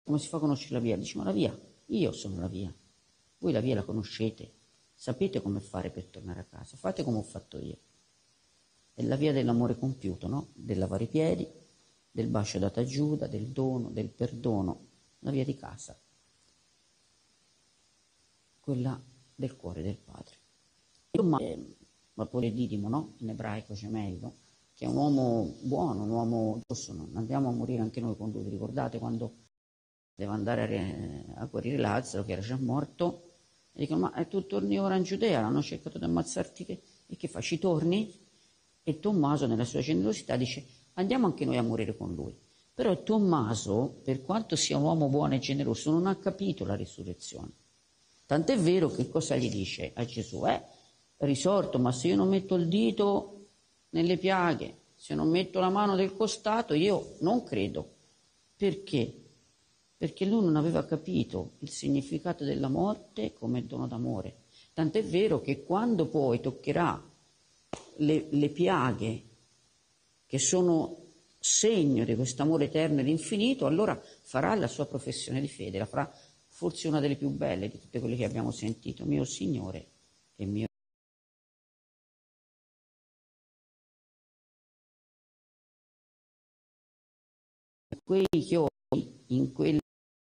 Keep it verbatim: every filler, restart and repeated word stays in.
come si fa a conoscere la via? Dice, ma la via, io sono la via, voi la via la conoscete, sapete come fare per tornare a casa, fate come ho fatto io. È la via dell'amore compiuto, no? Del lavare i piedi, del bacio dato a Giuda, del dono, del perdono, la via di casa, quella del cuore del Padre. Vapore Didimo, no? In ebraico gemello, che è un uomo buono, un uomo giusto, non andiamo a morire anche noi con lui. Vi ricordate quando deve andare a, a guarire Lazzaro, che era già morto, e dicono, ma tu torni ora in Giudea, hanno cercato di ammazzarti, che, e che fai, ci torni? E Tommaso nella sua generosità dice, andiamo anche noi a morire con lui. Però Tommaso, per quanto sia un uomo buono e generoso, non ha capito la risurrezione. Tant'è vero che cosa gli dice a Gesù? Eh, risorto, ma se io non metto il dito nelle piaghe, se non metto la mano del costato, io non credo. Perché? Perché lui non aveva capito il significato della morte come dono d'amore. Tant'è vero che quando poi toccherà le, le piaghe che sono segno di questo amore eterno ed infinito, allora farà la sua professione di fede, la farà forse una delle più belle di tutte quelle che abbiamo sentito, mio Signore e mio quei chiodi in quelle